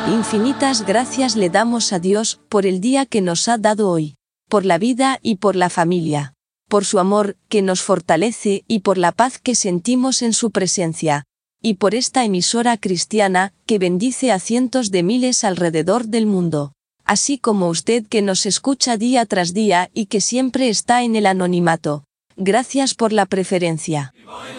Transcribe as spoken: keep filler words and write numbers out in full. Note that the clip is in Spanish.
Infinitas gracias le damos a Dios por el día que nos ha dado hoy, por la vida y por la familia, por su amor que nos fortalece y por la paz que sentimos en su presencia, y por esta emisora cristiana que bendice a cientos de miles alrededor del mundo, así como usted que nos escucha día tras día y que siempre está en el anonimato. Gracias por la preferencia.